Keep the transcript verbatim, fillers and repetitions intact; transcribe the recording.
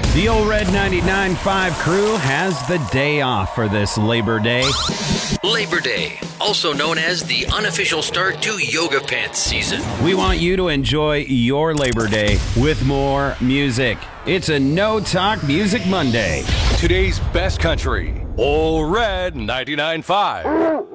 The Old Red ninety-nine point five crew has the day off for this Labor Day. Labor Day, also known as the unofficial start to yoga pants season. We want you to enjoy your Labor Day with more music. It's a No Talk Music Monday. Today's best country, Old Red ninety-nine point five.